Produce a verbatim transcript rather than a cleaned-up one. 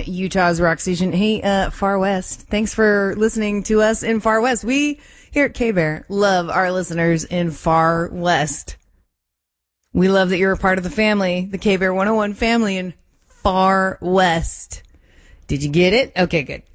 Utah's rock station. Hey, uh, Far West. Thanks for listening to us in Far West. We here at K-Bear love our listeners in Far West. We love that you're a part of the family, the K-Bear one oh one family in Far West. Did you get it? Okay, good.